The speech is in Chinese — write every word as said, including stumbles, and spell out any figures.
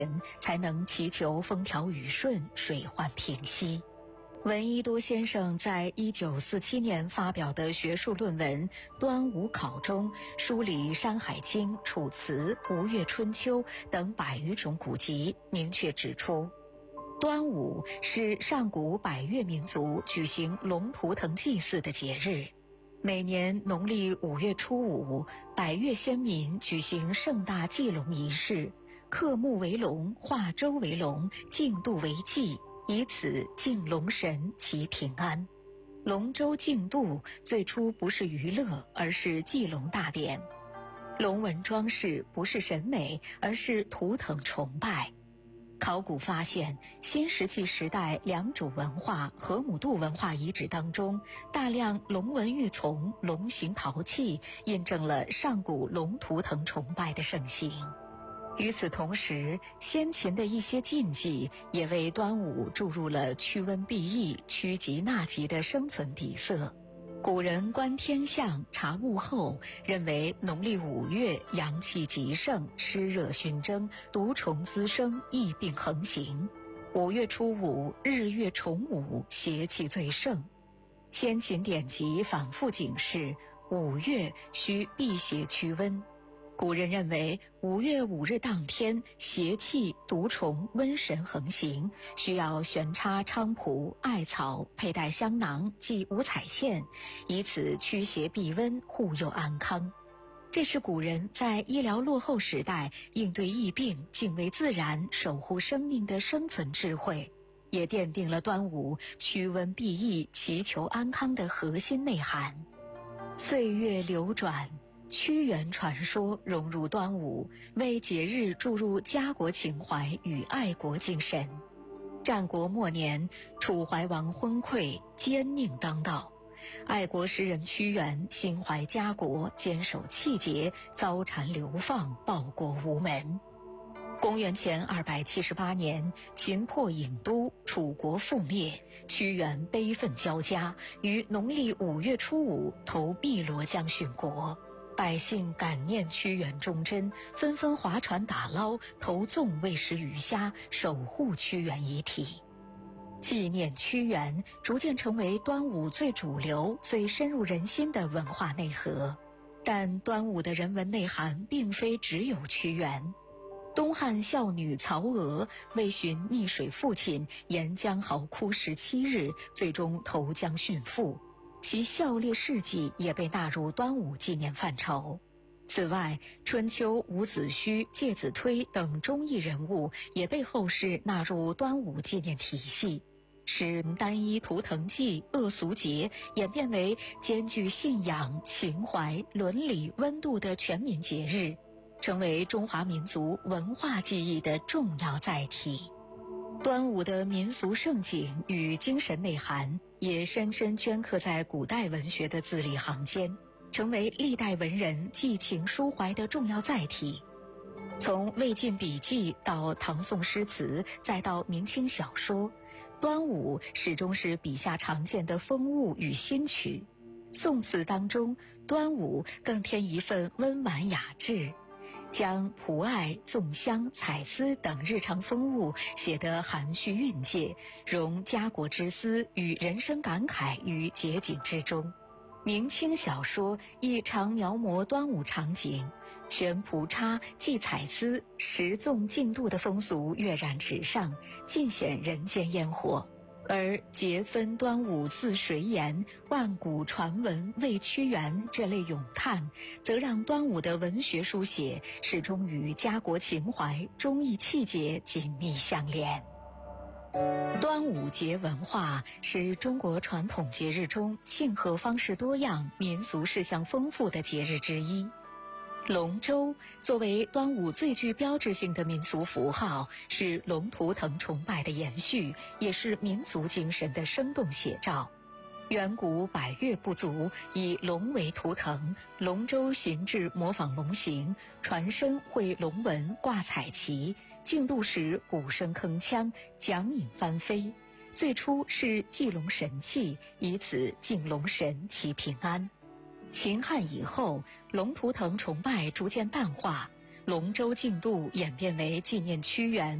才能祈求风调雨顺、水患平息。闻一多先生在一九四七年发表的学术论文《端午考》中，梳理《山海经》《楚辞》《吴越春秋》等百余种古籍，明确指出，端午是上古百越民族举行龙图腾祭祀的节日。每年农历五月初五，百越先民举行盛大祭龙仪式，刻木为龙，画舟为龙，竞渡为祭，以此敬龙神祈平安。龙舟竞渡最初不是娱乐，而是祭龙大典。龙纹装饰不是审美，而是图腾崇拜。考古发现，新石器时代良渚文化、河姆渡文化遗址当中，大量龙纹玉琮、龙形陶器，印证了上古龙图腾崇拜的盛行。与此同时，先秦的一些禁忌也为端午注入了驱瘟避疫、趋吉纳吉的生存底色。古人观天象、察物候，认为农历五月阳气极盛，湿热熏蒸，毒虫滋生，疫病横行。五月初五，日月重午，邪气最盛。先秦典籍反复警示，五月需避邪驱瘟。古人认为五月五日当天，邪气、毒虫、瘟神横行，需要悬插菖蒲、艾草，佩戴香囊，系五彩线，以此驱邪避瘟，护佑安康。这是古人在医疗落后时代应对疫病、敬畏自然、守护生命的生存智慧，也奠定了端午驱瘟避疫、祈求安康的核心内涵。岁月流转，屈原传说融入端午，为节日注入家国情怀与爱国精神。战国末年，楚怀王昏聩，奸佞当道，爱国诗人屈原心怀家国，坚守气节，遭谗流放，报国无门。公元前二百七十八年，秦破郢都，楚国覆灭，屈原悲愤交加，于农历五月初五投汨罗江殉国。百姓感念屈原忠贞，纷纷划船打捞，投纵喂食鱼虾，守护屈原遗体。纪念屈原逐渐成为端午最主流、最深入人心的文化内核。但端午的人文内涵并非只有屈原。东汉孝女曹娥为寻溺水父亲，沿江壕哭十七日，最终投江殉父。其孝烈事迹也被纳入端午纪念范畴。此外，春秋伍子胥、介子推等忠义人物也被后世纳入端午纪念体系，使单一图腾祭、恶俗节演变为兼具信仰、情怀、伦理、温度的全民节日，成为中华民族文化记忆的重要载体。端午的民俗盛景与精神内涵也深深镌刻在古代文学的字里行间，成为历代文人寄情抒怀的重要载体。从魏晋笔记到唐宋诗词，再到明清小说，端午始终是笔下常见的风物与新曲。宋词当中，端午更添一份温婉雅致，将蒲艾、粽香、彩丝等日常风物写得含蓄蕴藉，融家国之思与人生感慨于节景之中。明清小说亦常描摹端午场景，悬蒲插、系彩丝、食粽竞渡的风俗跃然纸上，尽显人间烟火。而节分端午似谁言，万古传闻为屈原这类咏叹，则让端午的文学书写始终与家国情怀、忠义气节紧密相连。端午节文化是中国传统节日中庆贺方式多样、民俗事项丰富的节日之一。龙舟作为端午最具标志性的民俗符号，是龙图腾崇拜的延续，也是民族精神的生动写照。远古百越部族以龙为图腾，龙舟形制模仿龙形，船身绘龙纹，挂彩旗，竞渡时鼓声铿锵，桨影翻飞。最初是祭龙神器，以此敬龙神祈平安。秦汉以后，龙图腾崇拜逐渐淡化， 龙舟竞渡演变为纪念屈原。